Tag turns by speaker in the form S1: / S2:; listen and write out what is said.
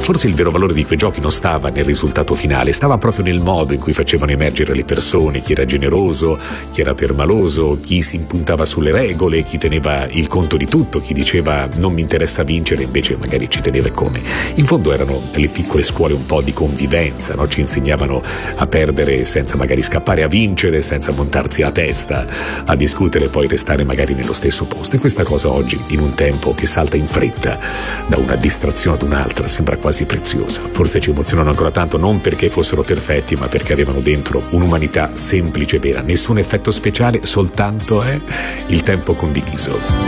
S1: forse il vero valore di quei giochi non stava nel risultato finale, stava proprio nel modo in cui facevano emergere le persone, chi era generoso, chi era permaloso, chi si impuntava sulle regole, chi teneva il conto di tutto, chi diceva non mi interessa vincere, invece magari ci teneva. Come in fondo erano le piccole scuole un po' di convivenza, no? Ci insegnavano a perdere senza magari scappare, a vincere senza montarsi a testa, a discutere e poi restare magari nello stesso posto. E questa cosa oggi, in un tempo che salta in fretta da una distrazione ad un'altra, sembra quasi preziosa. Forse ci emozionano ancora tanto non perché fossero perfetti, ma perché avevano dentro un'umanità semplice e vera, nessun effetto speciale, soltanto il tempo condiviso.